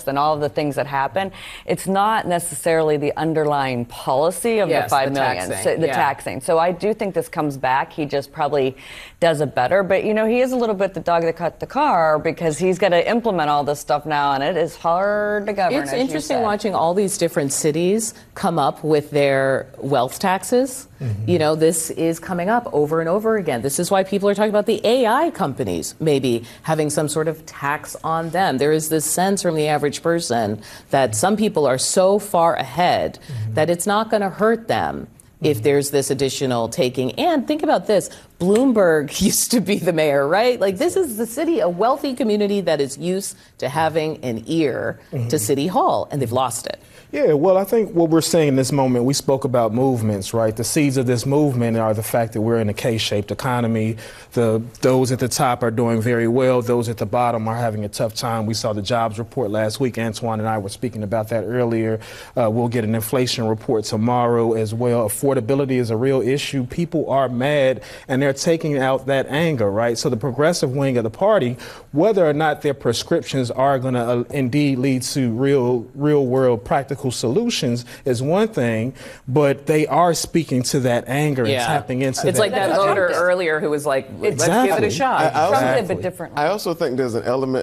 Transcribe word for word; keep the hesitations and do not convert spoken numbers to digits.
protests and all of the things that happen, it's not necessarily the underlying policy of yes, the five the million, taxing. so, the yeah. taxing. So I do think this comes back. He just probably does it better. But, you know, he is a little bit the dog that cut the car because he's got to implement all this stuff now, and it is hard to govern. It's interesting watching all these different cities come up with their wealth taxes. Mm-hmm. You know, this is coming up over and over again. This is why people are talking about the A I companies maybe having some sort of tax on them. There is this sense from the average person that some people are so far ahead mm-hmm. that it's not going to hurt them if there's this additional taking. And think about this. Bloomberg used to be the mayor, right? Like, this is the city, a wealthy community that is used to having an ear mm-hmm. to City Hall, and they've lost it. Yeah, well, I think what we're seeing in this moment, we spoke about movements, right? The seeds of this movement are the fact that we're in a K-shaped economy. The those at the top are doing very well. Those at the bottom are having a tough time. We saw the jobs report last week. Antoine and I were speaking about that earlier. Uh, we'll get an inflation report tomorrow as well. Affordability is a real issue. People are mad, and they're taking out that anger, right? So the progressive wing of the party, whether or not their prescriptions are going to uh, indeed lead to real, real world practical solutions is one thing, but they are speaking to that anger yeah. and tapping into it's that. like that voter earlier who was like, let's exactly. give it a shot. I, I, also, Trump did, but differently. I also think there's an element